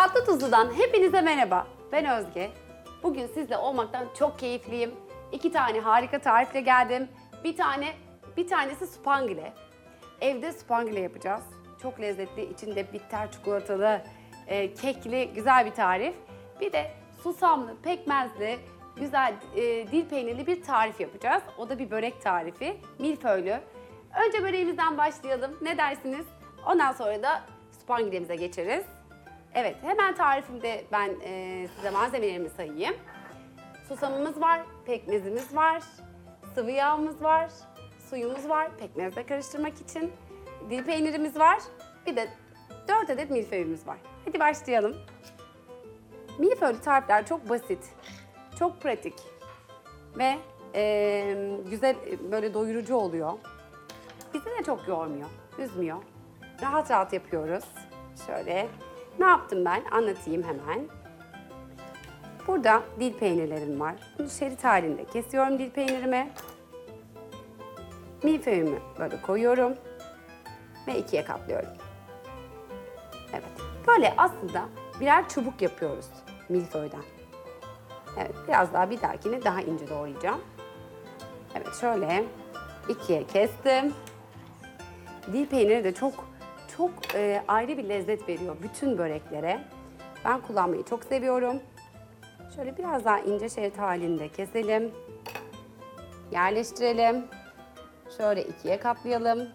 Tatlı Tuzlu'dan hepinize merhaba. Ben Özge. Bugün sizle olmaktan çok keyifliyim. 2 tane harika tarifle geldim. Bir tanesi spangle. Evde spangle yapacağız. Çok lezzetli, içinde bitter çikolatalı, kekli güzel bir tarif. Bir de susamlı, pekmezli, güzel dil peynirli bir tarif yapacağız. O da bir börek tarifi, milföylü. Önce böreğimizden başlayalım. Ne dersiniz? Ondan sonra da spanglemize geçeriz. Evet, hemen tarifimde ben size malzemelerimi sayayım. Susamımız var, pekmezimiz var, sıvı yağımız var, suyumuz var, pekmezle karıştırmak için. Dil peynirimiz var, bir de 4 adet milföyümüz var. Hadi başlayalım. Milföylü tarifler çok basit, çok pratik ve güzel, böyle doyurucu oluyor. Bizi de çok yormuyor, üzmüyor. Rahat rahat yapıyoruz. Şöyle. Ne yaptım ben? Anlatayım hemen. Burada dil peynirlerim var. Bunu şerit halinde kesiyorum dil peynirimi. Milföyümü böyle koyuyorum. Ve ikiye katlıyorum. Evet. Böyle aslında birer çubuk yapıyoruz milföyden. Evet. Biraz daha bir dahakine daha ince doğrayacağım. Evet. Şöyle ikiye kestim. Dil peyniri de çok ayrı bir lezzet veriyor bütün böreklere. Ben kullanmayı çok seviyorum. Şöyle biraz daha ince şerit halinde keselim. Yerleştirelim. Şöyle ikiye katlayalım.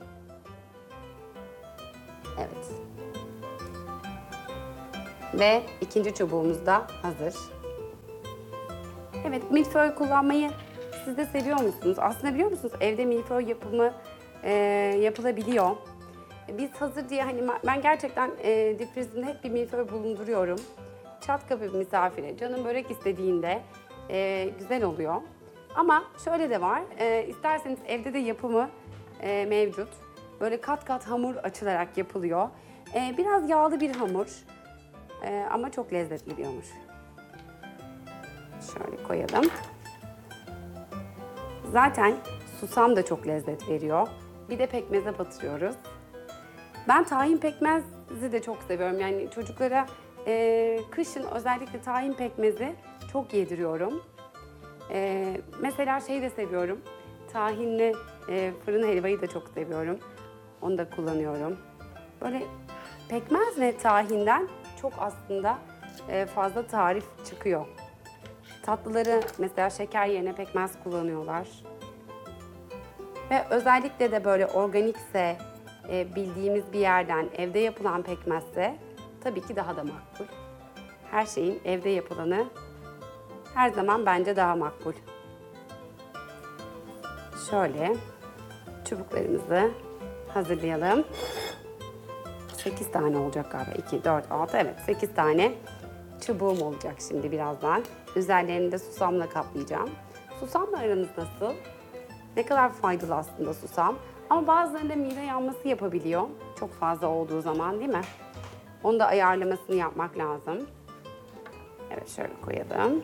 Evet. Ve ikinci çubuğumuz da hazır. Evet, milföy kullanmayı siz de seviyor musunuz? Aslında biliyor musunuz, evde milföy yapımı yapılabiliyor. Biz hazır diye hani ben gerçekten difrizimde hep bir milföy bulunduruyorum. Çat kapı bir misafire canım börek istediğinde güzel oluyor. Ama şöyle de var, isterseniz evde de yapımı mevcut. Böyle kat kat hamur açılarak yapılıyor. Biraz yağlı bir hamur ama çok lezzetli bir hamur. Şöyle koyalım. Zaten susam da çok lezzet veriyor. Bir de pekmeze batırıyoruz. Ben tahin pekmezi de çok seviyorum. Yani çocuklara kışın özellikle tahin pekmezi çok yediriyorum. Mesela şey de seviyorum. Tahinli fırın helvayı da çok seviyorum. Onu da kullanıyorum. Böyle pekmez ve tahinden çok aslında fazla tarif çıkıyor. Tatlıları mesela şeker yerine pekmez kullanıyorlar. Ve özellikle de böyle organikse, bildiğimiz bir yerden evde yapılan pekmezse tabii ki daha da makbul. Her şeyin evde yapılanı her zaman bence daha makbul. Şöyle çubuklarımızı hazırlayalım. 8 tane olacak galiba. 2, 4, 6, evet 8 tane çubuğum olacak şimdi birazdan. Üzerlerini de susamla kaplayacağım. Susamla aranız nasıl? Ne kadar faydalı aslında susam. Ama bazılarında mide yanması yapabiliyor. Çok fazla olduğu zaman değil mi? Onu da ayarlamasını yapmak lazım. Evet şöyle koyalım.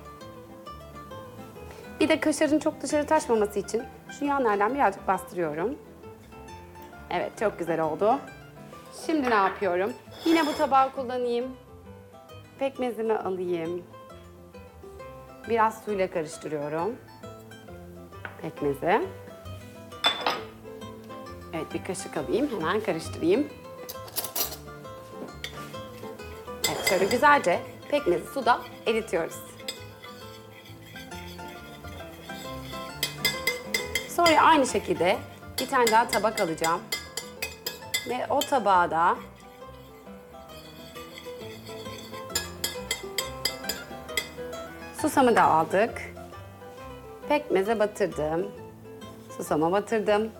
Bir de kaşarın çok dışarı taşmaması için şu yanlardan birazcık bastırıyorum. Evet çok güzel oldu. Şimdi ne yapıyorum? Yine bu tabağı kullanayım. Pekmezimi alayım. Biraz suyla karıştırıyorum pekmezi. Evet bir kaşık alayım, hemen karıştırayım. Evet şöyle güzelce pekmezi suda eritiyoruz. Sonra aynı şekilde bir tane daha tabak alacağım. Ve o tabağa da susamı da aldık. Pekmeze batırdım. Susama batırdım.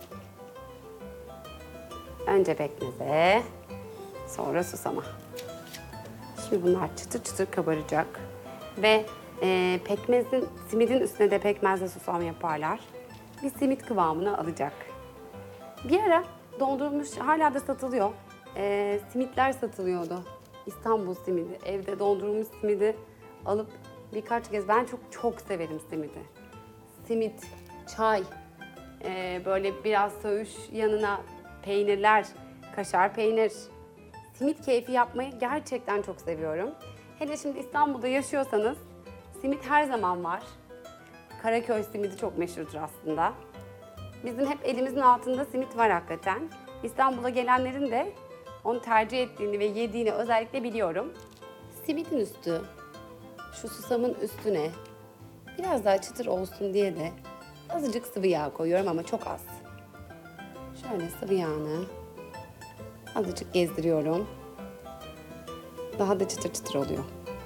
Önce pekmeze, sonra susama. Şimdi bunlar çıtır çıtır kabaracak. Ve simidin üstüne de pekmezle susam yaparlar. Bir simit kıvamını alacak. Bir ara dondurulmuş, hala da satılıyor. Simitler satılıyordu. İstanbul simidi, evde dondurulmuş simidi alıp birkaç kez, ben çok severim simidi. Simit, çay, böyle biraz söğüş yanına peynirler, kaşar peynir, simit keyfi yapmayı gerçekten çok seviyorum. Hele şimdi İstanbul'da yaşıyorsanız simit her zaman var. Karaköy simidi çok meşhurdur aslında. Bizim hep elimizin altında simit var hakikaten. İstanbul'a gelenlerin de onu tercih ettiğini ve yediğini özellikle biliyorum. Simitin üstü, şu susamın üstüne biraz daha çıtır olsun diye de azıcık sıvı yağ koyuyorum ama çok az. Şöyle sıvı yağını azıcık gezdiriyorum. Daha da çıtır çıtır oluyor.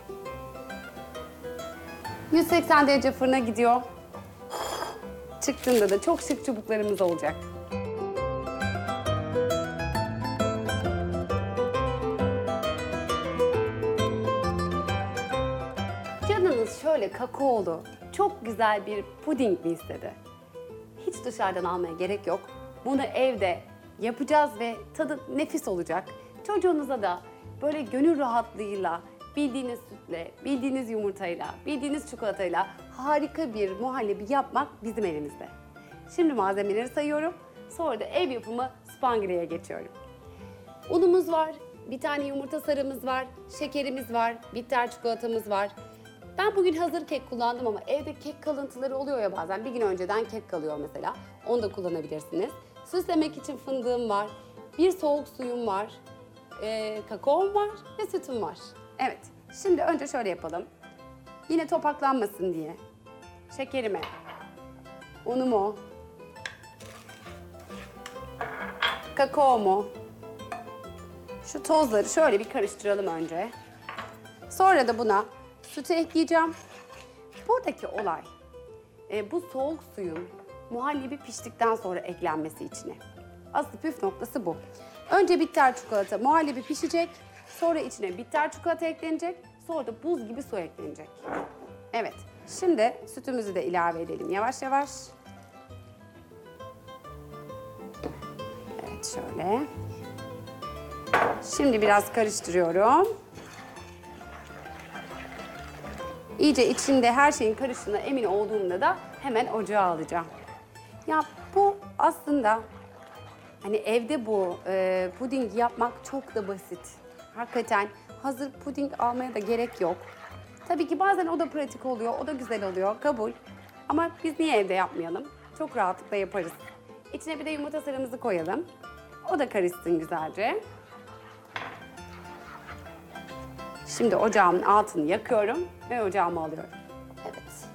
180 derece fırına gidiyor. Çıktığında da çok şık çubuklarımız olacak. Canınız şöyle kakaolu, çok güzel bir puding mi istedi? Hiç dışarıdan almaya gerek yok. Bunu evde yapacağız ve tadı nefis olacak. Çocuğunuza da böyle gönül rahatlığıyla, bildiğiniz sütle, bildiğiniz yumurtayla, bildiğiniz çikolatayla harika bir muhallebi yapmak bizim elimizde. Şimdi malzemeleri sayıyorum. Sonra da ev yapımı spangleye geçiyorum. Unumuz var, bir tane yumurta sarımız var, şekerimiz var, bitter çikolatamız var. Ben bugün hazır kek kullandım ama evde kek kalıntıları oluyor ya bazen. Bir gün önceden kek kalıyor mesela. Onu da kullanabilirsiniz. Süslemek için fındığım var. Bir soğuk suyum var. Kakaom var ve sütüm var. Evet, şimdi önce şöyle yapalım. Yine topaklanmasın diye şekerimi, unumu, kakaomu, şu tozları şöyle bir karıştıralım önce. Sonra da buna sütü ekleyeceğim. Buradaki olay bu soğuk suyun muhallebi piştikten sonra eklenmesi içine. Asıl püf noktası bu. Önce bitter çikolata, muhallebi pişecek. Sonra içine bitter çikolata eklenecek. Sonra da buz gibi su eklenecek. Evet, şimdi sütümüzü de ilave edelim yavaş yavaş. Evet, şöyle. Şimdi biraz karıştırıyorum. İyice içinde her şeyin karıştığına emin olduğumda da hemen ocağa alacağım. Ya bu aslında hani evde bu puding yapmak çok da basit. Hakikaten hazır puding almaya da gerek yok. Tabii ki bazen o da pratik oluyor, o da güzel oluyor, kabul. Ama biz niye evde yapmayalım? Çok rahatlıkla yaparız. İçine bir de yumurta sarımızı koyalım. O da karışsın güzelce. Şimdi ocağımın altını yakıyorum ve ocağımı alıyorum. Evet.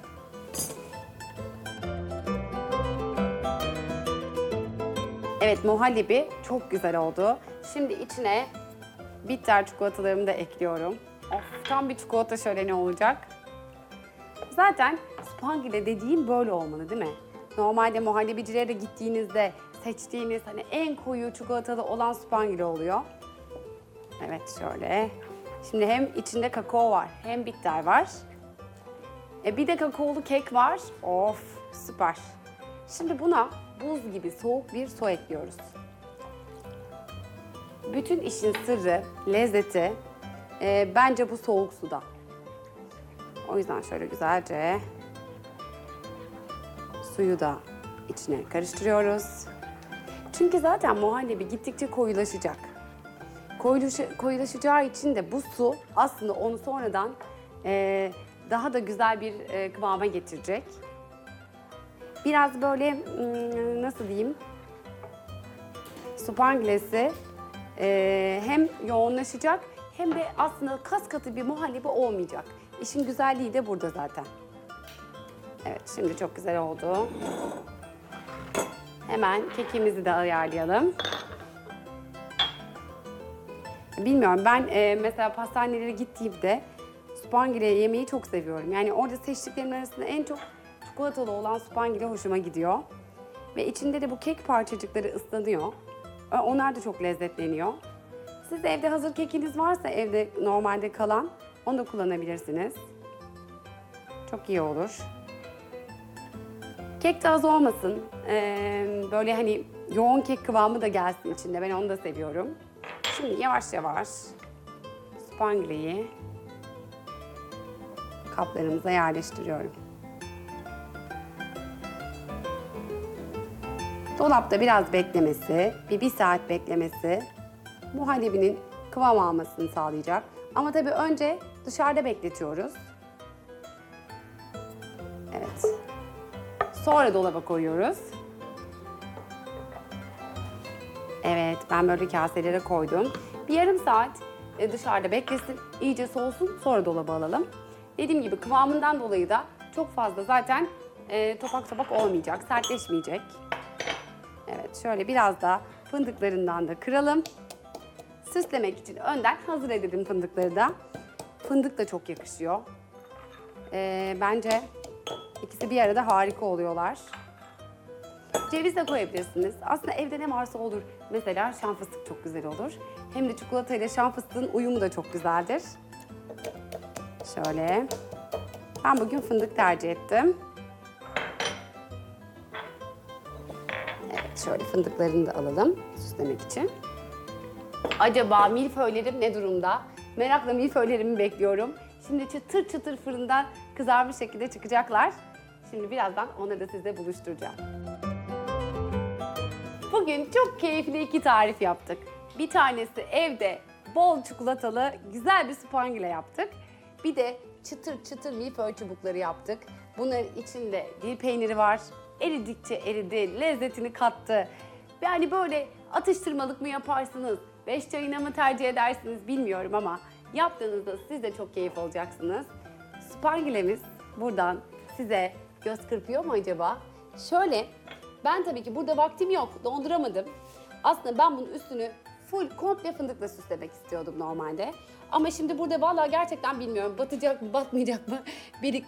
Evet, muhallebi çok güzel oldu. Şimdi içine bitter çikolatalarımı da ekliyorum. Of, tam bir çikolata şöleni olacak. Zaten spangle dediğim böyle olmalı değil mi? Normalde muhallebicilere gittiğinizde seçtiğiniz hani en koyu çikolatalı olan spangle oluyor. Evet, şöyle. Şimdi hem içinde kakao var hem bitter var. Bir de kakaolu kek var. Of, süper. Şimdi buna buz gibi soğuk bir su ekliyoruz. Bütün işin sırrı, lezzeti bence bu soğuk suda. O yüzden şöyle güzelce suyu da içine karıştırıyoruz. Çünkü zaten muhallebi gittikçe koyulaşacak. Koyulaşacağı için de bu su aslında onu sonradan daha da güzel bir kıvama getirecek. Biraz böyle nasıl diyeyim, spanglesi hem yoğunlaşacak hem de aslında kas katı bir muhallebi olmayacak. İşin güzelliği de burada zaten. Evet, şimdi çok güzel oldu. Hemen kekimizi de ayarlayalım. Bilmiyorum, ben mesela pastanelere gittiğimde spangle yemeği çok seviyorum. Yani orada seçtiklerimin arasında en çok çikolatalı olan spangle hoşuma gidiyor. Ve içinde de bu kek parçacıkları ıslanıyor. Onlar da çok lezzetleniyor. Siz de evde hazır kekiniz varsa evde normalde kalan onu da kullanabilirsiniz. Çok iyi olur. Kek de az olmasın. Böyle hani yoğun kek kıvamı da gelsin içinde. Ben onu da seviyorum. Şimdi yavaş yavaş spangleyi kaplarımıza yerleştiriyorum. Dolapta biraz beklemesi, bir saat beklemesi muhallebinin kıvam almasını sağlayacak. Ama tabii önce dışarıda bekletiyoruz. Evet. Sonra dolaba koyuyoruz. Evet, ben böyle kaselere koydum. Bir yarım saat dışarıda beklesin, iyice soğusun, sonra dolaba alalım. Dediğim gibi kıvamından dolayı da çok fazla zaten topak topak olmayacak, sertleşmeyecek. Evet, şöyle biraz da fındıklarından da kıralım. Süslemek için önden hazır edelim fındıkları da. Fındık da çok yakışıyor. Bence ikisi bir arada harika oluyorlar. Ceviz de koyabilirsiniz. Aslında evde ne varsa olur. Mesela şan fıstık çok güzel olur. Hem de çikolatayla şan fıstığın uyumu da çok güzeldir. Şöyle. Ben bugün fındık tercih ettim. Evet, şöyle fındıklarını da alalım süslemek için. Acaba milföylerim ne durumda? Merakla milföylerimi bekliyorum. Şimdi çıtır çıtır fırından kızarmış şekilde çıkacaklar. Şimdi birazdan onları da size buluşturacağım. Bugün çok keyifli 2 tarif yaptık. Bir tanesi evde bol çikolatalı güzel bir spangile yaptık. Bir de çıtır çıtır milföy çubukları yaptık. Bunların içinde dil peyniri var. Eridikçe eridi, lezzetini kattı. Yani böyle atıştırmalık mı yaparsınız, 5 çayına mı tercih edersiniz bilmiyorum ama yaptığınızda siz de çok keyif alacaksınız. Spangilemiz buradan size göz kırpıyor mu acaba? Şöyle, ben tabii ki burada vaktim yok, donduramadım. Aslında ben bunun üstünü full komple fındıkla süslemek istiyordum normalde. Ama şimdi burada vallahi gerçekten bilmiyorum batacak mı batmayacak mı.